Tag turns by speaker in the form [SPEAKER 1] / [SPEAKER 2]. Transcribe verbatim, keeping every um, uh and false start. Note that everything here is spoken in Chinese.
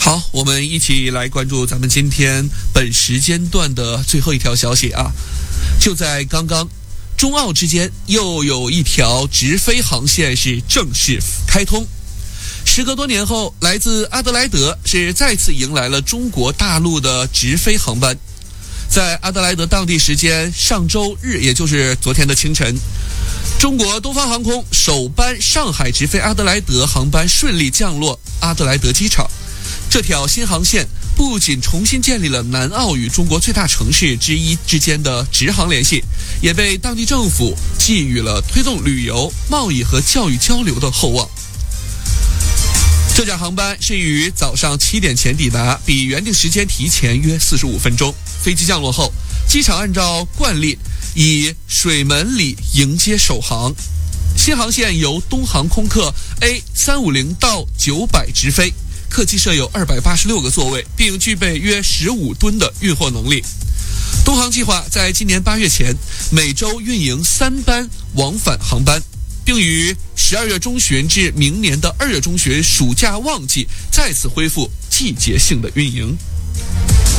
[SPEAKER 1] 好，我们一起来关注咱们今天本时间段的最后一条消息啊！就在刚刚，中澳之间又有一条直飞航线是正式开通。时隔多年后，来自阿德莱德是再次迎来了中国大陆的直飞航班。在阿德莱德当地时间上周日，也就是昨天的清晨，中国东方航空首班上海直飞阿德莱德航班顺利降落阿德莱德机场。这条新航线不仅重新建立了南澳与中国最大城市之一之间的直航联系，也被当地政府寄予了推动旅游、贸易和教育交流的厚望。这架航班是于早上七点前抵达，比原定时间提前约四十五分钟。飞机降落后，机场按照惯例以水门里迎接首航。新航线由东航空客 A 三五零到九百直飞，客机设有二百八十六个座位，并具备约十五吨的运货能力。东航计划在今年八月前每周运营三班往返航班，并于十二月中旬至明年的二月中旬暑假旺季再次恢复季节性的运营。